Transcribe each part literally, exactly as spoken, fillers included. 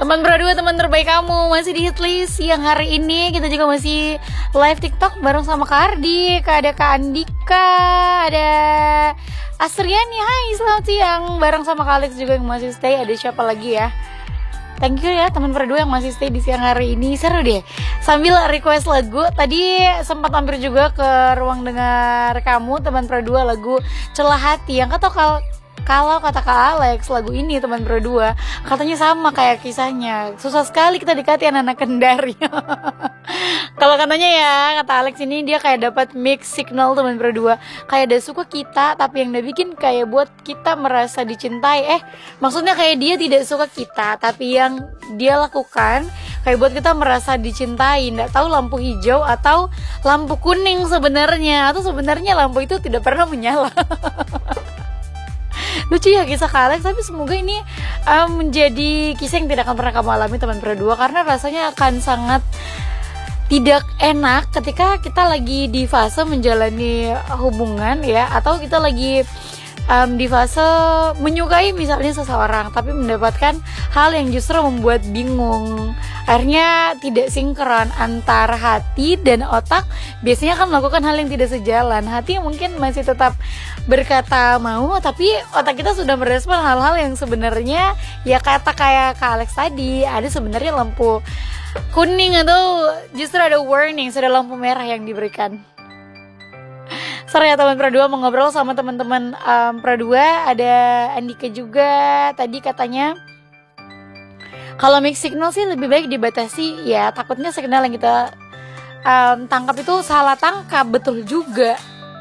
Teman berdua, teman terbaik kamu masih di Hitlist yang hari ini kita juga masih live TikTok bareng sama Kak Ardi, ada Kak Andika, ada Asriani. Hai, selamat siang. Bareng sama Kak Alex juga yang masih stay. Ada siapa lagi ya? Thank you ya teman berdua yang masih stay di siang hari ini. Seru deh. Sambil request lagu, tadi sempat hampir juga ke ruang dengar kamu teman berdua lagu Celah Hati yang kata kalau Kalau kata Kak Alex, lagu ini teman berdua katanya sama kayak kisahnya. Susah sekali kita dekati anak-anak Kendari. Kalau katanya ya, kata Alex ini dia kayak dapat mix signal teman berdua. Kayak ada suka kita, tapi yang dia bikin kayak buat kita merasa dicintai. Eh, maksudnya kayak dia tidak suka kita, tapi yang dia lakukan kayak buat kita merasa dicintai. Nggak tahu lampu hijau atau lampu kuning sebenarnya. Atau sebenarnya lampu itu tidak pernah menyala. Lucu ya kisah Kak Alex, tapi semoga ini um, menjadi kisah yang tidak akan pernah kamu alami teman berdua, karena rasanya akan sangat tidak enak ketika kita lagi di fase menjalani hubungan ya, atau kita lagi um, di fase menyukai misalnya seseorang tapi mendapatkan hal yang justru membuat bingung. Akhirnya tidak sinkron antara hati dan otak. Biasanya kan melakukan hal yang tidak sejalan. Hati mungkin masih tetap berkata mau, tapi otak kita sudah merespon hal-hal yang sebenarnya ya kata kayak Kak Alex tadi, ada sebenarnya lampu kuning atau justru ada warning, sudah lampu merah yang diberikan. Sorry ya teman Pradua, mau ngobrol sama teman-teman um, Pradua. Ada Andika juga tadi katanya kalau mix signal sih lebih baik dibatasi ya, takutnya signal yang kita um, tangkap itu salah tangkap. Betul juga.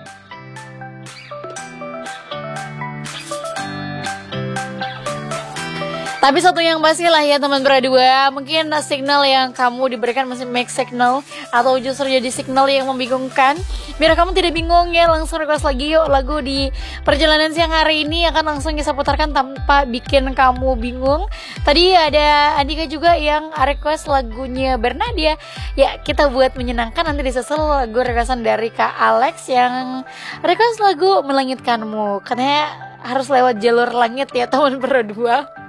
Tapi satu yang pasti lah ya teman berdua, mungkin signal yang kamu diberikan masih mix signal atau justru jadi signal yang membingungkan. Biar kamu tidak bingung ya, langsung request lagi yuk lagu di perjalanan siang hari ini akan langsung kita putarkan tanpa bikin kamu bingung. Tadi ada Andika juga yang request lagunya Bernadia. Ya kita buat menyenangkan, nanti disusul lagu requestan dari Kak Alex yang request lagu Melangitkanmu. Katanya harus lewat jalur langit ya teman berdua.